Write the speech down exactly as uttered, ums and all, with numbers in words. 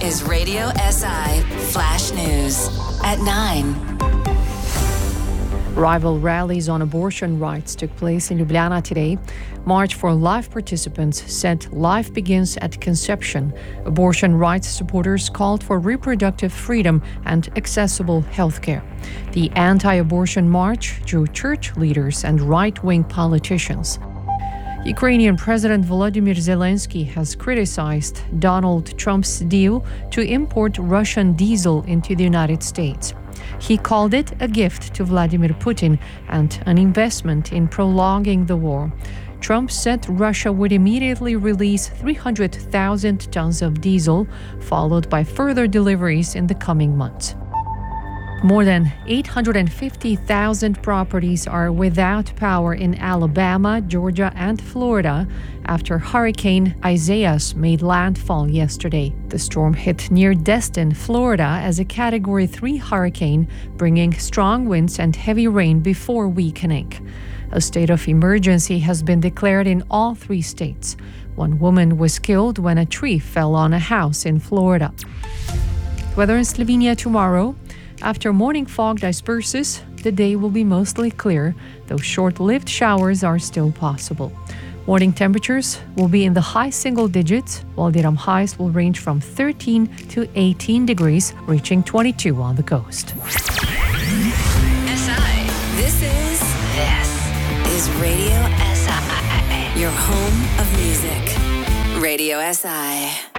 is Radio S I Flash News at nine. Rival rallies on abortion rights took place in Ljubljana today. March for Life participants said life begins at conception. Abortion rights supporters called for reproductive freedom and accessible health care. The anti-abortion march drew church leaders and right-wing politicians. Ukrainian President Volodymyr Zelensky has criticized Donald Trump's deal to import Russian diesel into the United States. He called it a gift to Vladimir Putin and an investment in prolonging the war. Trump said Russia would immediately release three hundred thousand tons of diesel, followed by further deliveries in the coming months. More than eight hundred fifty thousand properties are without power in Alabama, Georgia, and Florida after Hurricane Isaias made landfall yesterday. The storm hit near Destin, Florida, as a Category three hurricane, bringing strong winds and heavy rain before weakening. A state of emergency has been declared in all three states. One woman was killed when a tree fell on a house in Florida. Weather in Slovenia tomorrow. After morning fog disperses, the day will be mostly clear, though short-lived showers are still possible. Morning temperatures will be in the high single digits, while daytime highs will range from thirteen to eighteen degrees, reaching twenty-two on the coast. S I. This is this is Radio S I, your home of music. Radio S I.